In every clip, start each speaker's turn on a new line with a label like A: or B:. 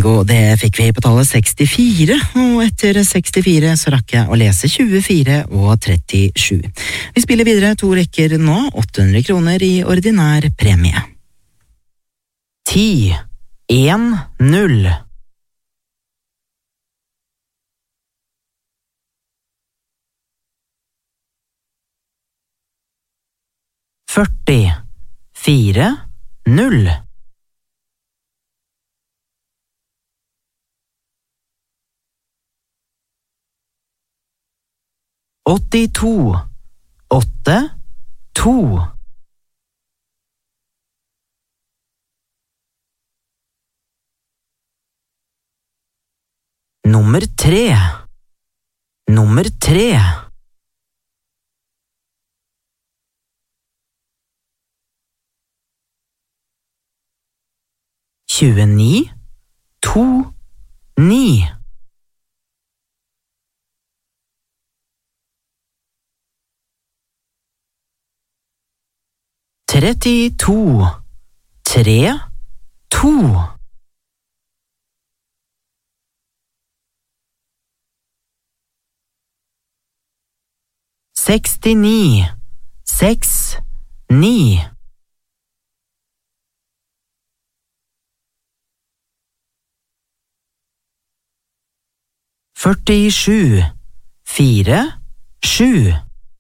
A: Bingo, det fikk vi på tallet 64, og etter 64 så rakk jeg å lese 24 og 37. Vi spiller videre 2 rekker nå, 800 kroner i ordinær premie. 10, 1, 0. 40, 4, 0. 82, 8, 2. 3, nummer 3. 29, 2, 9. 32, 3, 2. 69, 6, 9. 47, 4, 7.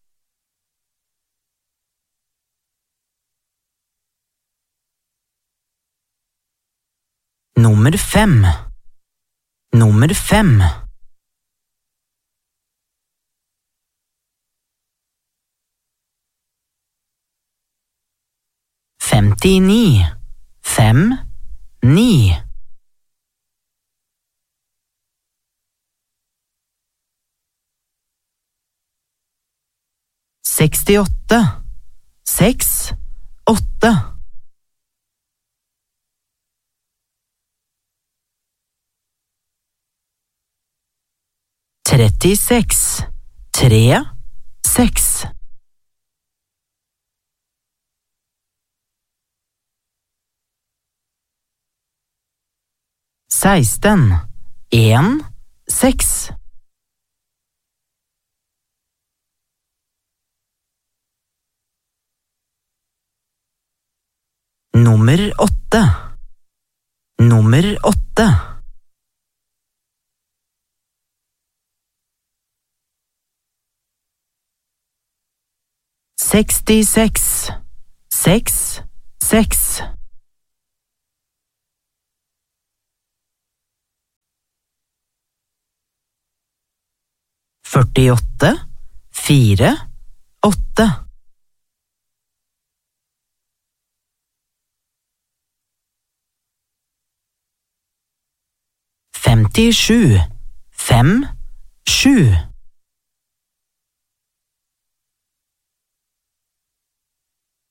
A: 5, nummer 5. 59, 5, 9. 68, 6, 8. 36, 3, 6. 16, 1, 6. 8, nummer 8. 66, 6, 6. 48, 4, 8. 57, 5, 7.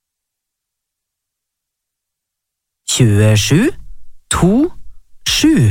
A: 27, 2, 7.